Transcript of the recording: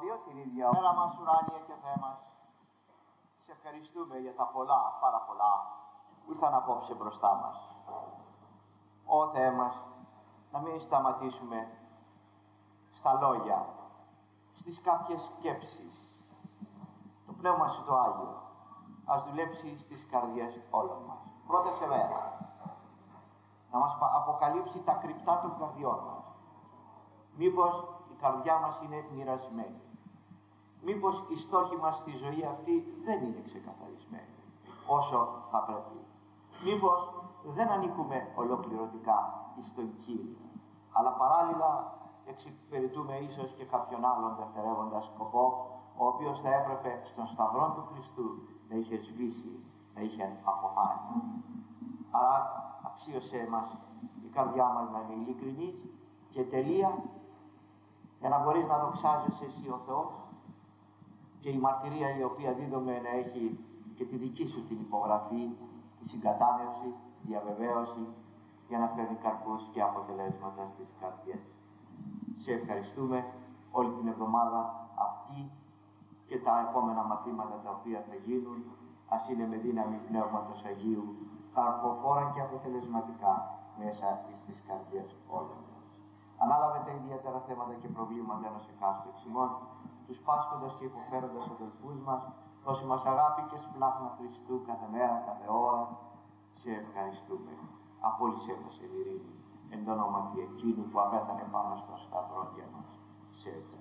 όριο, την ίδια μέρα μας, ουράνια και Θεέ μας. Σε ευχαριστούμε για τα πολλά, πάρα πολλά, που ήρθαν απόψε μπροστά μας. Ω Θεέ μας, να μην σταματήσουμε στα λόγια, στις κάποιες σκέψεις. Το Πνεύμα Σου το Άγιο ας δουλέψει στις καρδιές όλων μας. Πρώτα σε μέρα, να μας αποκαλύψει τα κρυπτά των καρδιών μας. Μήπως η καρδιά μας είναι μοιρασμένη. Μήπως οι στόχοι μας στη ζωή αυτή δεν είναι ξεκαθαρισμένοι όσο θα πρέπει. Μήπως δεν ανήκουμε ολοκληρωτικά στον Κύριο, αλλά παράλληλα εξυπηρετούμε ίσως και κάποιον άλλον δευτερεύοντα σκοπό, ο οποίος θα έπρεπε στον σταυρό του Χριστού να είχε σβήσει, να είχε αποφάνει. Άρα αξίωσέ μας η καρδιά μας να είναι ειλικρινής και τελεία, για να μπορείς να δοξάζεσαι εσύ ο Θεός, και η μαρτυρία η οποία δίδομαι να έχει και τη δική σου την υπογραφή, τη συγκατάνευση, τη διαβεβαίωση, για να φέρνει καρπούς και αποτελέσματα στις καρδιές. Σε ευχαριστούμε όλη την εβδομάδα αυτή και τα επόμενα μαθήματα τα οποία θα γίνουν, ας είναι με δύναμη Πνεύματος Αγίου, καρποφόρα και αποτελεσματικά μέσα στις καρδιές όλων μας. Ανάλαβε τα ιδιαίτερα θέματα και προβλήματα ενός εκάστου εξημών, τους πάσχοντας και υποφέροντας αδελφούς μας, δώσε μας αγάπη και σπλάχνα Χριστού κάθε μέρα, κάθε ώρα. Σε ευχαριστούμε. Απόλυσέ μας εν ειρήνη, εν το όνομα εκείνου που απέθανε πάνω στον σταυρό για μας. Σε ευχαριστούμε.